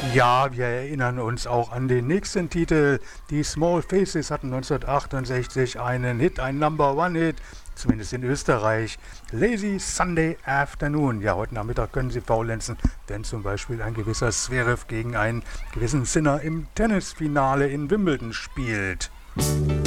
Ja, wir erinnern uns auch an den nächsten Titel. Die Small Faces hatten 1968 einen Hit, ein Number-One-Hit, zumindest in Österreich. Lazy Sunday Afternoon. Ja, heute Nachmittag können Sie faulenzen, wenn zum Beispiel ein gewisser Zverev gegen einen gewissen Sinner im Tennisfinale in Wimbledon spielt.